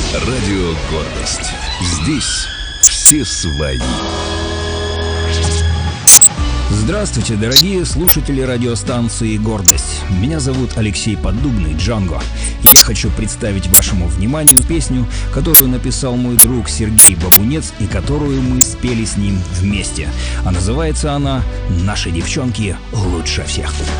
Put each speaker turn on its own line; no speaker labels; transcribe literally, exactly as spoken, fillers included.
Радио «Гордость». Здесь все свои.
Здравствуйте, дорогие слушатели радиостанции «Гордость». Меня зовут Алексей Поддубный, Джанго. И я хочу представить вашему вниманию песню, которую написал мой друг Сергей Бабунец и которую мы спели с ним вместе. А называется она «Наши девчонки лучше всех».